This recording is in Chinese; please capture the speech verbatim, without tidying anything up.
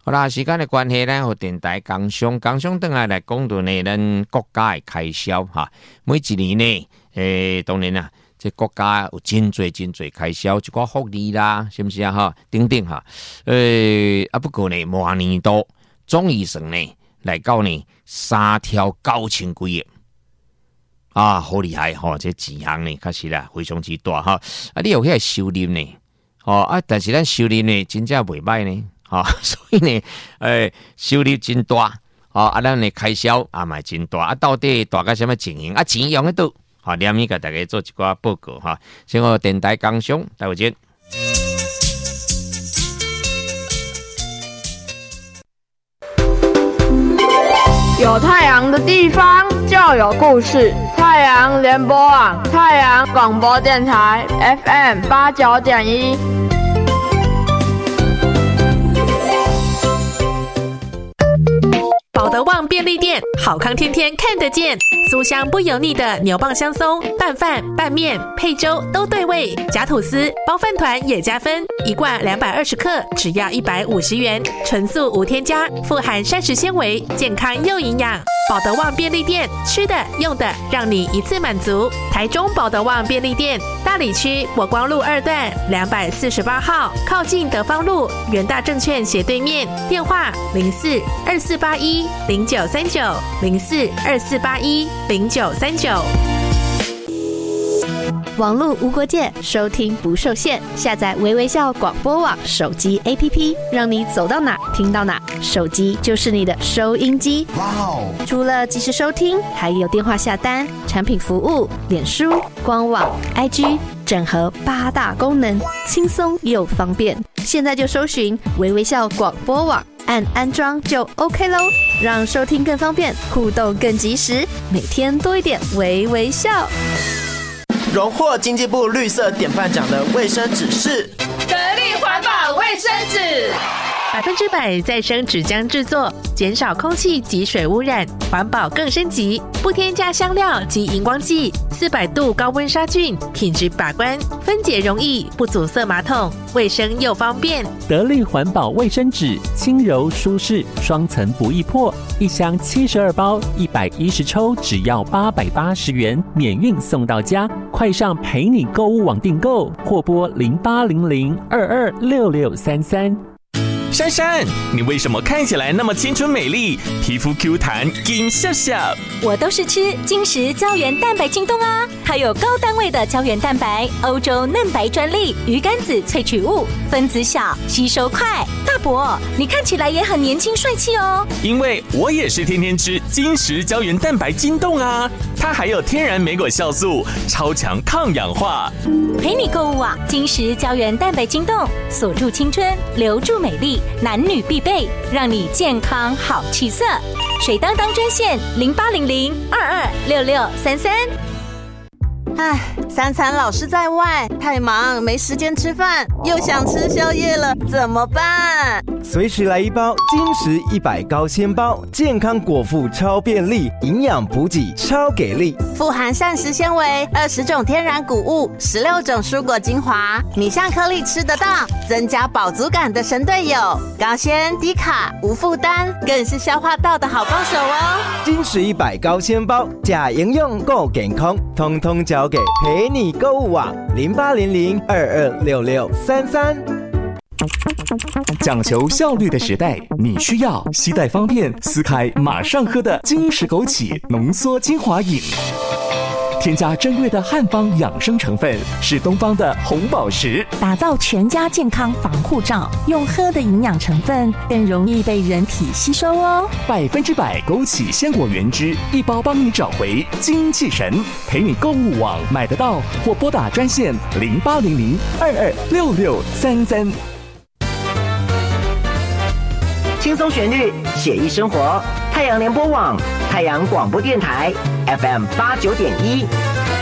好啦，时间的关系呢，和电台工商工商等来来讲到呢，咱国家的开销哈，每一年呢，诶、欸，当然啦。这国家有真多真多开销，一寡福利啦，是不是啊？哈，等等哈，呃，啊不过呢，明年度总预算呢来到呢三条九千几亿，啊，好厉害哈！这钱项呢，确实啦，非常之大哈。啊，你有迄个收入呢，哦啊，但是咱收入呢，真正袂歹呢，啊，所以呢，诶、呃，收入真大，啊，啊，咱的开销也嘛真大，啊，到底大概什么情形？啊，钱用得到？好，连咪给大家做一个报告哈。先和电台工商待会见。 有太阳的地方就有故事。太阳联播网，太阳广播电台 F M 八九点一。 保德旺便利店，好康天天看得见，酥香不油腻的牛蒡香松，拌饭、拌面、配粥都对味，夹吐司、包饭团也加分，一罐两百二十克，只要一百五十元，纯素无添加，富含膳食纤维，健康又营养。保德旺便利店，吃的用的让你一次满足。台中保德旺便利店，大里区国光路二段两百四十八号，靠近德芳路元大证券斜对面，电话零四二四八一零九三九零四二四八一零九三九。 网络无国界，收听不受限。下载微微笑广播网手机 A P P， 让你走到哪听到哪，手机就是你的收音机。哇哦！除了即时收听，还有电话下单、产品服务、脸书、官网、I G， 整合八大功能，轻松又方便。现在就搜寻微微笑广播网，按安装就 OK 咯，让收听更方便，互动更及时，每天多一点微微笑。 荣获经济部绿色典范奖的卫生纸是得力环保卫生纸， 百分之百再生纸浆制作，减少空气及水污染，环保更升级，不添加香料及荧光剂，四百度高温杀菌，品质把关，分解容易，不阻塞马桶，卫生又方便。 得力环保卫生纸，轻柔舒适，双层不易破，一箱七十二包，一百一十抽，只要八百八十元，免运送到家。快上陪你购物网订购，或拨零八零零二二六六三三。 珊珊，你为什么看起来那么青春美丽，皮肤 Q 弹，金笑笑？ 我都是吃金石胶原蛋白晶冻啊，它有高单位的胶原蛋白，欧洲嫩白专利，鱼肝子萃取物，分子小，吸收快。大伯，你看起来也很年轻帅气哦。 因为我也是天天吃金石胶原蛋白晶冻啊，它还有天然莓果酵素，超强抗氧化。 陪你购物啊，金石胶原蛋白晶冻，锁住青春，留住美丽。男女必备，让你健康好气色。水当当专线零八零零二二六六三三。 唉，三餐老是在外，太忙没时间吃饭，又想吃宵夜了，怎么办？ 随时来一包金石一百高纤包，健康果腹超便利，营养补给超给力， 富含膳食纤维，二十种天然谷物，十六种蔬果精华，米香颗粒吃得到，增加饱足感的神队友，高纤低卡无负担，更是消化道的好帮手哦。 金石一百高纤包，假营养够健康，通通交给陪你购物网零八零零二二六六三三。 讲求效率的时代，你需要携带方便、撕开马上喝的金石枸杞浓缩精华饮。添加珍贵的汉方养生成分，是东方的红宝石， 打造全家健康防护罩。用喝的营养成分更容易被人体吸收哦。 百分之百枸杞鲜果原汁，一包帮你找回精气神。陪你购物网买得到，或拨打专线零八零零二二六六三三。 轻松旋律，写意生活。太阳联播网，太阳广播电台 F M 八九点一。